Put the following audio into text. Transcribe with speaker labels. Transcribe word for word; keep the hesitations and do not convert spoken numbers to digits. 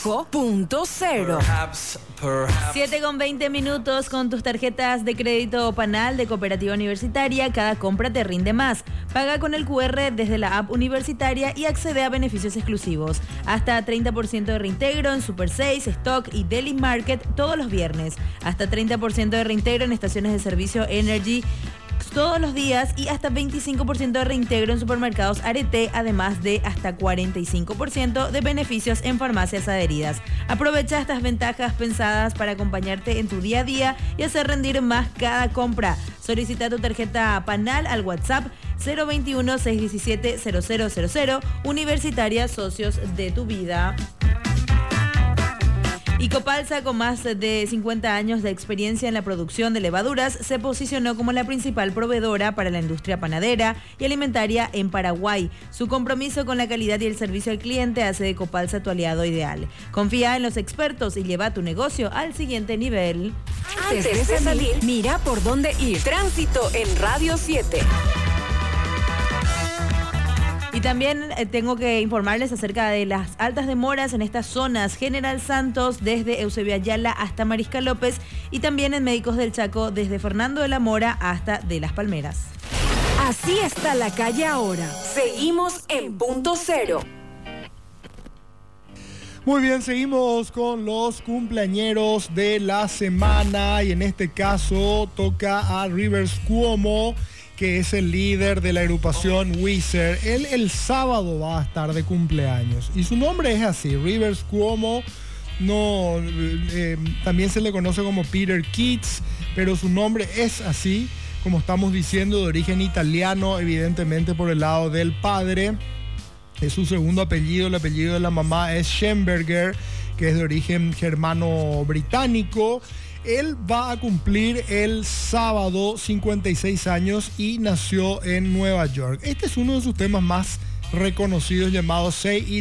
Speaker 1: bajo punto cero.
Speaker 2: Perhaps, perhaps.
Speaker 3: siete con veinte minutos con tus tarjetas de crédito Panal de Cooperativa Universitaria. Cada compra te rinde más. Paga con el cu erre desde la app universitaria y accede a beneficios exclusivos. Hasta treinta por ciento de reintegro en Super seis, Stock y Deli Market todos los viernes. Hasta treinta por ciento de reintegro en estaciones de servicio Energy todos los días y hasta veinticinco por ciento de reintegro en supermercados Arete, además de hasta cuarenta y cinco por ciento de beneficios en farmacias adheridas. Aprovecha estas ventajas pensadas para acompañarte en tu día a día y hacer rendir más cada compra. Solicita tu tarjeta Panal al WhatsApp cero veintiuno, seiscientos diecisiete, cero cero cero cero, Universitaria, socios de tu vida. Y Copalsa, con más de cincuenta años de experiencia en la producción de levaduras, se posicionó como la principal proveedora para la industria panadera y alimentaria en Paraguay. Su compromiso con la calidad y el servicio al cliente hace de Copalsa tu aliado ideal. Confía en los expertos y lleva tu negocio al siguiente nivel.
Speaker 1: Antes de salir, mira por dónde ir. Tránsito en Radio siete.
Speaker 3: Y también eh, tengo que informarles acerca de las altas demoras en estas zonas. General Santos desde Eusebio Ayala hasta Mariscal López y también en Médicos del Chaco desde Fernando de la Mora hasta de Las Palmeras.
Speaker 1: Así está la calle ahora. Seguimos en punto cero.
Speaker 4: Muy bien, seguimos con los cumpleañeros de la semana y en este caso toca a Rivers Cuomo, que es el líder de la agrupación Weezer. Él el sábado va a estar de cumpleaños y su nombre es así, Rivers Cuomo. No, eh, también se le conoce como Peter Keats, pero su nombre es así, como estamos diciendo, de origen italiano, evidentemente por el lado del padre. Es su segundo apellido, el apellido de la mamá es Schemberger, que es de origen germano-británico. Él va a cumplir el sábado cincuenta y seis años y nació en Nueva York. Este es uno de sus temas más reconocidos, llamado Say It